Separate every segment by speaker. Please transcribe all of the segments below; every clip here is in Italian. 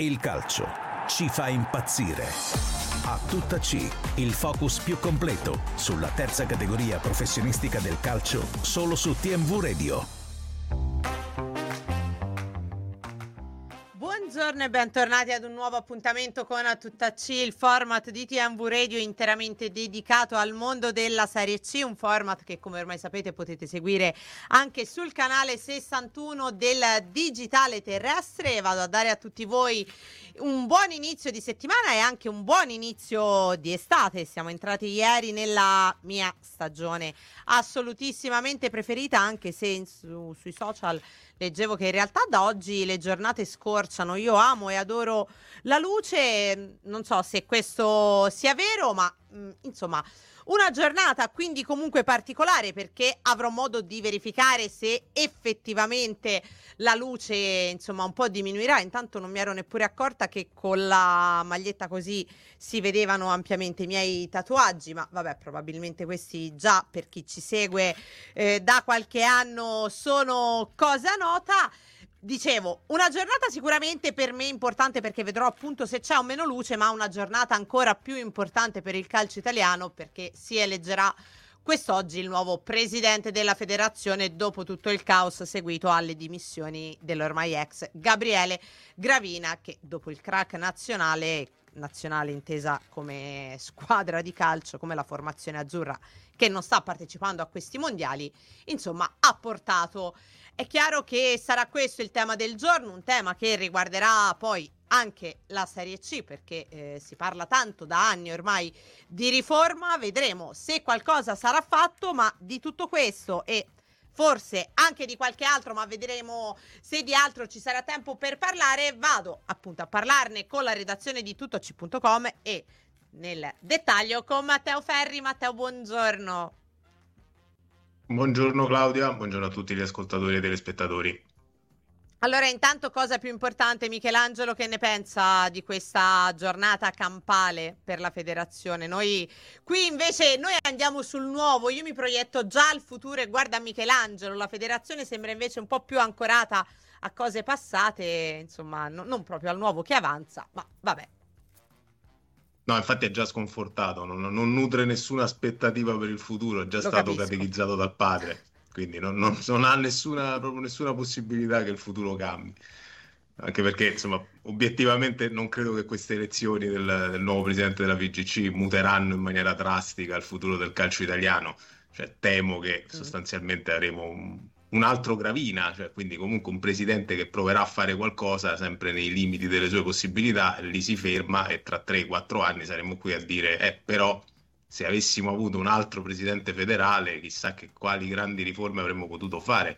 Speaker 1: Il calcio ci fa impazzire. A tutta C, il focus più completo sulla terza categoria professionistica del calcio, solo su TMV Radio.
Speaker 2: Buongiorno e bentornati ad un nuovo appuntamento con A Tutta C, il format di TMV Radio interamente dedicato al mondo della Serie C, un format che, come ormai sapete, potete seguire anche sul canale 61 del digitale terrestre. Vado a dare a tutti voi un buon inizio di settimana e anche un buon inizio di estate. Siamo entrati ieri nella mia stagione assolutissimamente preferita, anche se sui social leggevo che in realtà da oggi le giornate scorciano. Io amo e adoro la luce, non so se questo sia vero, ma insomma una giornata quindi comunque particolare, perché avrò modo di verificare se effettivamente la luce insomma un po' diminuirà. Intanto non mi ero neppure accorta che con la maglietta così si vedevano ampiamente i miei tatuaggi, ma vabbè, probabilmente questi già per chi ci segue da qualche anno sono cosa nota. Dicevo, una giornata sicuramente per me importante, perché vedrò appunto se c'è o meno luce, ma una giornata ancora più importante per il calcio italiano, perché si eleggerà quest'oggi il nuovo presidente della federazione dopo tutto il caos seguito alle dimissioni dell'ormai ex Gabriele Gravina, che dopo il crack nazionale intesa come squadra di calcio, come la formazione azzurra che non sta partecipando a questi mondiali, insomma ha portato. È chiaro che sarà questo il tema del giorno, un tema che riguarderà poi anche la Serie C, perché si parla tanto da anni ormai di riforma. Vedremo se qualcosa sarà fatto, ma di tutto questo e forse anche di qualche altro, ma vedremo se di altro ci sarà tempo per parlare. Vado appunto a parlarne con la redazione di tuttoc.com e nel dettaglio con Matteo Ferri. Matteo, buongiorno.
Speaker 3: Buongiorno Claudia, buongiorno a tutti gli ascoltatori e telespettatori.
Speaker 2: Allora, intanto, cosa più importante, Michelangelo, che ne pensa di questa giornata campale per la federazione? Noi qui invece andiamo sul nuovo, io mi proietto già al futuro e guarda Michelangelo, la federazione sembra invece un po' più ancorata a cose passate, insomma, non proprio al nuovo che avanza, ma vabbè.
Speaker 3: No, infatti è già sconfortato, non nutre nessuna aspettativa per il futuro, è già stato
Speaker 2: Capisco.
Speaker 3: catechizzato dal padre, quindi non ha proprio nessuna possibilità che il futuro cambi. Anche perché, insomma, obiettivamente non credo che queste elezioni del nuovo presidente della FIGC muteranno in maniera drastica il futuro del calcio italiano. Cioè, temo che sostanzialmente avremo un altro Gravina, cioè quindi comunque un presidente che proverà a fare qualcosa sempre nei limiti delle sue possibilità, lì si ferma e tra 3-4 anni saremo qui a dire però se avessimo avuto un altro presidente federale chissà che quali grandi riforme avremmo potuto fare.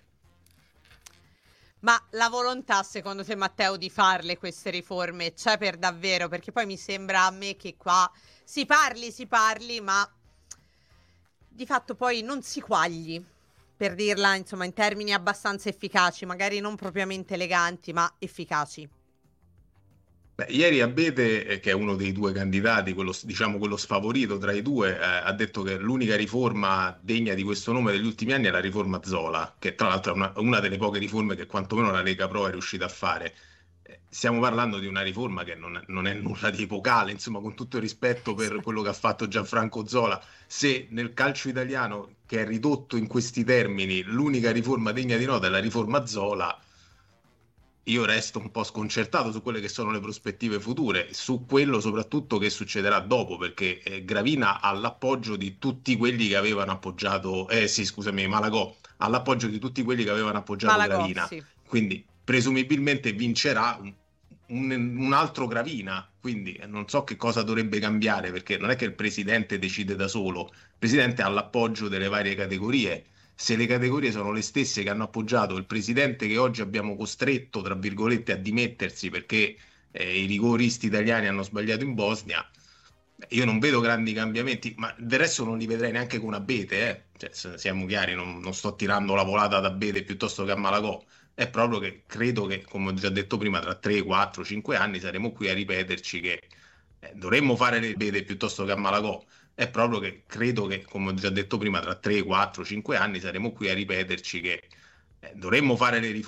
Speaker 2: Ma la volontà, secondo te, Matteo, di farle queste riforme c'è per davvero? Perché poi mi sembra a me che qua si parli, ma di fatto poi non si quagli, per dirla insomma in termini abbastanza efficaci, magari non propriamente eleganti, ma efficaci.
Speaker 3: Beh, ieri Abete, che è uno dei due candidati, quello sfavorito tra i due, ha detto che l'unica riforma degna di questo nome degli ultimi anni è la riforma Zola, che tra l'altro è una delle poche riforme che quantomeno la Lega Pro è riuscita a fare. Stiamo parlando di una riforma che non è nulla di epocale, insomma, con tutto il rispetto per quello che ha fatto Gianfranco Zola. Se nel calcio italiano, che è ridotto in questi termini, l'unica riforma degna di nota è la riforma Zola, io resto un po' sconcertato su quelle che sono le prospettive future, su quello soprattutto che succederà dopo, perché Gravina ha l'appoggio di tutti quelli che avevano appoggiato, Malagò, ha l'appoggio di tutti quelli che avevano appoggiato
Speaker 2: Malagò,
Speaker 3: Gravina,
Speaker 2: sì.
Speaker 3: Quindi presumibilmente vincerà un altro Gravina, quindi non so che cosa dovrebbe cambiare, perché non è che il presidente decide da solo, il presidente ha l'appoggio delle varie categorie. Se le categorie sono le stesse che hanno appoggiato il presidente che oggi abbiamo costretto, tra virgolette, a dimettersi perché i rigoristi italiani hanno sbagliato in Bosnia, io non vedo grandi cambiamenti, ma del resto non li vedrei neanche con Abete, Cioè, siamo chiari, non sto tirando la volata ad Abete piuttosto che a Malagò, è proprio che credo che, come ho già detto prima, tra 3, 4, 5 anni saremo qui a ripeterci che dovremmo fare le Abete piuttosto che a Malagò. È proprio che credo che, come ho già detto prima, tra 3, 4, 5 anni saremo qui a ripeterci che dovremmo fare le riforme